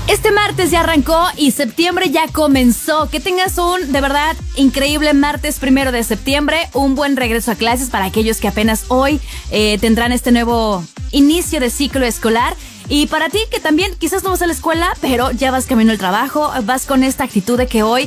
Este martes ya arrancó y septiembre ya comenzó. Que tengas un, de verdad, increíble martes 1 de septiembre. Un buen regreso a clases para aquellos que apenas hoy tendrán este nuevo inicio de ciclo escolar. Y para ti que también quizás no vas a la escuela, pero ya vas camino al trabajo, vas con esta actitud de que hoy